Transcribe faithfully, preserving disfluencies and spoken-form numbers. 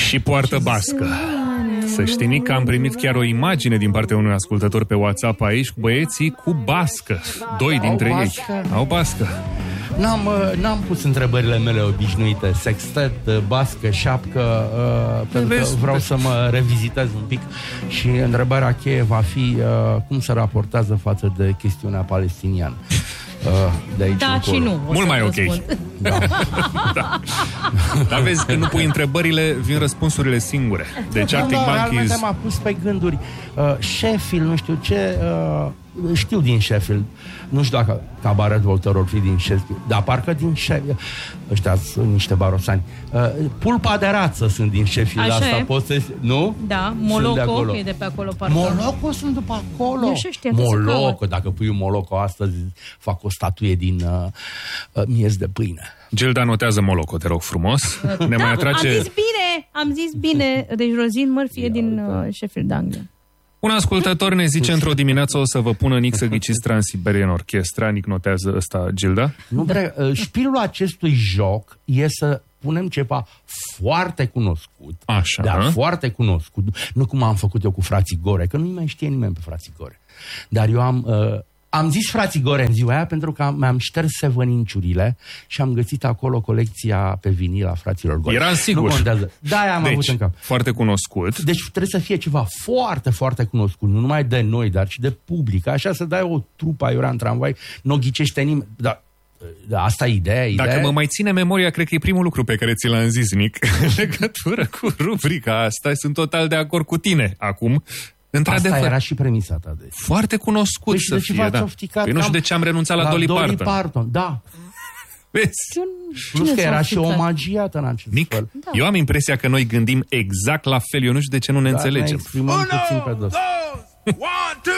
Și poartă bască. Să știi, Nic, că am primit chiar o imagine din partea unui ascultător pe WhatsApp aici cu băieții cu bască. Doi dintre Au ei bască? au bască. N-am, n-am pus întrebările mele obișnuite, sextet, bască, șapcă, uh, pentru că vreau să mă revizitez un pic și întrebarea cheie va fi uh, cum se raportează față de chestiunea palestiniană. Uh, de aici Da încolo. și nu. Mult mai ok. Da. Da. Dar vezi, când nu pui întrebările, vin răspunsurile singure. Deci Arctic Da, realmente Monkeys... m-a pus pe gânduri. Uh, Sheffield, nu știu ce... Uh, știu din Sheffield. Nu știu dacă Cabaret Voltaire or fi din Sheffield, dar parcă din Sheffield. Ăștia sunt niște barosani. Uh, pulpa de rață sunt din Sheffield. Așa Asta e. poți să... Nu? Da, Sunt de Moloco acolo. e de pe acolo parcă. Moloco sunt după acolo. Eu și știu că se Moloco, caută. dacă pui un Moloco astăzi, fac o statuie din uh, uh, miez de pâine. Gilda, notează Moloco, te rog frumos. Ne mai Am atrage... zis bine, am zis bine. Deci Rosin Murphy e din uh, Sheffield, Anglia. Un ascultător ne zice într-o dimineață o să vă pună Nic să ghiciți Trans-Siberian Orchestra. Nic notează ăsta, Gilda. Nu bre, uh, șpilul acestui joc e să punem ceva foarte cunoscut. Așa. Dar foarte cunoscut. Nu cum am făcut eu cu frații Gore, că nu mai știe nimeni pe frații Gore. Dar eu am... Uh, Am zis frații Gore în ziua aia pentru că mi-am șters sevăninciurile și am găsit acolo colecția pe vinil a fraților Gore. Eram sigur. Nu contează. Da, am deci, avut în cap. foarte cunoscut. Deci trebuie să fie ceva foarte, foarte cunoscut. Nu numai de noi, dar și de public. Așa să dai o trupă aiurea în tramvai, nu o ghicește nimeni. Dar da, asta e ideea, ideea. Dacă mă mai ține memoria, cred că e primul lucru pe care ți l-am zis, Nic, în legătură cu rubrica asta. Sunt total de acord cu tine acum. Într-adevăr. Asta era și premisa ta. Deci. Foarte cunoscut Păi să și de fie, ce da. Păi nu știu de ce am renunțat la, la Dolly, Dolly Parton. Parton. Da. Vezi? Plus că era și omagiată în acest Nic, fel. da. Eu am impresia că noi gândim exact la fel. Eu nu știu de ce nu ne Da, înțelegem. ne exprimăm puțin pe dos. One, two.